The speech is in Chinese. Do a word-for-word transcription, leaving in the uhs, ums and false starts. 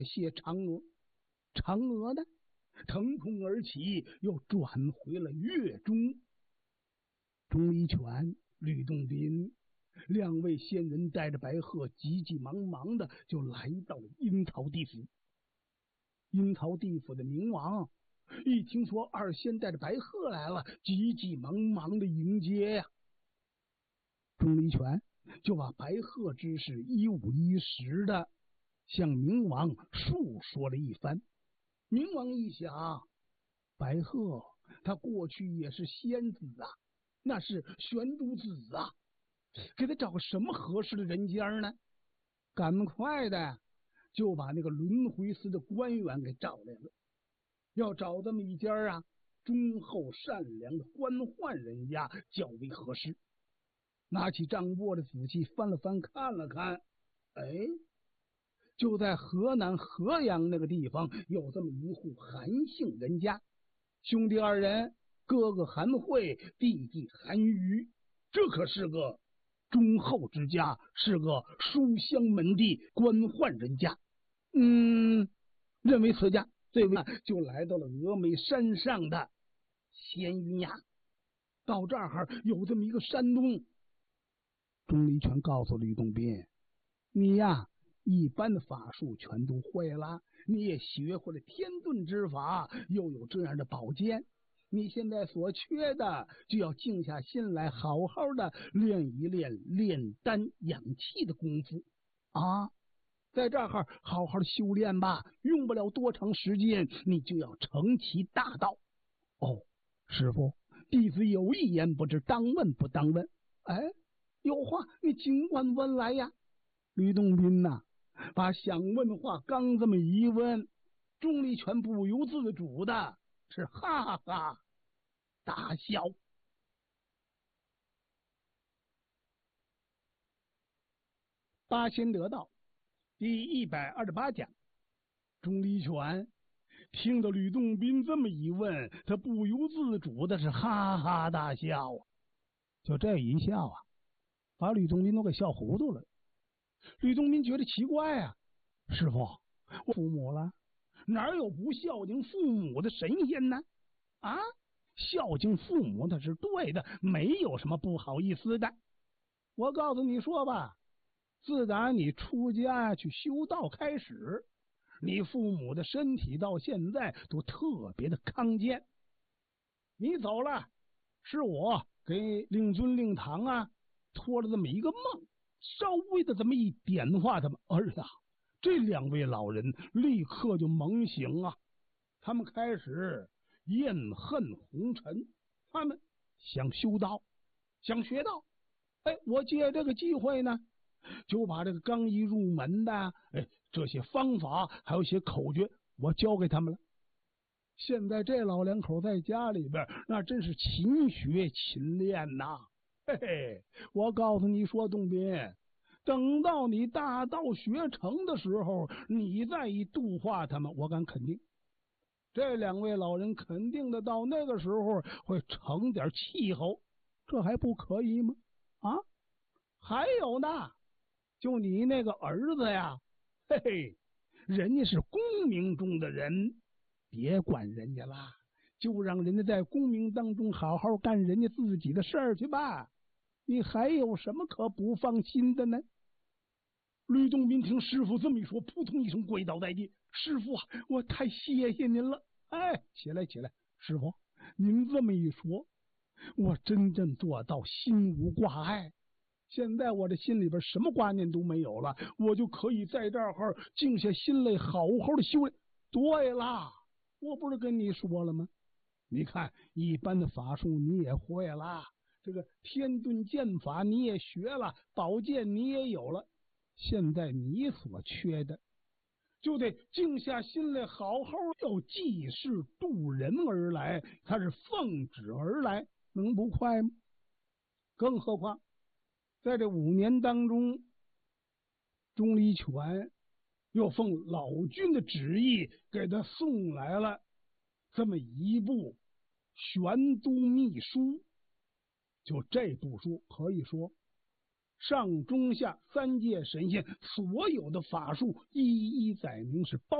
谢嫦娥。嫦娥呢，腾空而起，又转回了月中。钟离权、吕洞宾两位仙人带着白鹤，急急忙忙的就来到了阴曹地府。阴曹地府的冥王一听说二仙带着白鹤来了，急急忙忙的迎接呀、啊。钟离权就把白鹤之事一五一十的向冥王述说了一番。冥王一想，白鹤他过去也是仙子啊，那是玄珠子啊，给他找个什么合适的人家呢？赶快的就把那个轮回司的官员给找来了，要找这么一家啊忠厚善良的官宦人家较为合适。拿起账簿的仔细翻了翻，看了看，哎，就在河南河阳那个地方有这么一户韩姓人家，兄弟二人，哥哥韩惠，弟弟韩愈，这可是个忠厚之家，是个书香门第官宦人家。嗯，认为此家这位就来到了峨眉山上的仙云崖。到这儿有这么一个山洞，钟离权告诉吕洞宾，你呀一般的法术全都会了，你也学会了天遁之法，又有这样的宝剑，你现在所缺的就要静下心来，好好的练一练炼丹养气的功夫啊，在这儿好好的修炼吧，用不了多长时间你就要成其大道。哦，师父，弟子有一言不知，当问不当问。哎，有话你尽管问来呀。吕洞宾呐、啊，把想问的话刚这么一问，钟离权不由自主的是哈哈大笑。八仙得道第一百二十八讲，钟离权听到吕洞宾这么一问，他不由自主的是哈哈大笑啊！就这一笑啊，把吕洞宾都给笑糊涂了。吕洞宾觉得奇怪啊，师父，我父母了，哪有不孝敬父母的神仙呢？啊，孝敬父母那是对的，没有什么不好意思的。我告诉你说吧，自打你出家去修道开始，你父母的身体到现在都特别的康健。你走了，是我给令尊令堂啊托了这么一个梦，稍微的这么一点化他们，哎呀，这两位老人立刻就猛醒啊！他们开始厌恨红尘，他们想修道，想学道。哎，我借这个机会呢，就把这个刚一入门的哎这些方法还有一些口诀我教给他们了。现在这老两口在家里边那真是勤学勤练呐、啊！嘿嘿，我告诉你说，洞宾，等到你大道学成的时候，你再一度化他们，我敢肯定，这两位老人肯定的到那个时候会成点气候，这还不可以吗？啊，还有呢，就你那个儿子呀，嘿嘿，人家是功名中的人，别管人家啦，就让人家在功名当中好好干人家自己的事儿去吧。你还有什么可不放心的呢？吕洞宾听师傅这么一说，扑通一声跪倒在地。师傅啊，我太谢谢您了！哎，起来起来，师傅，您这么一说，我真正做到心无挂碍。现在我这心里边什么挂念都没有了，我就可以在这儿静下心来，好好的修炼。对啦，我不是跟你说了吗？你看，一般的法术你也会啦，这个天遁剑法你也学了，宝剑你也有了，现在你所缺的，就得静下心来，好好要济世渡人而来，他是奉旨而来，能不快吗？更何况在这五年当中，钟离权又奉老君的旨意给他送来了这么一部玄都秘书。就这部书可以说上中下三界神仙所有的法术一一载明，是包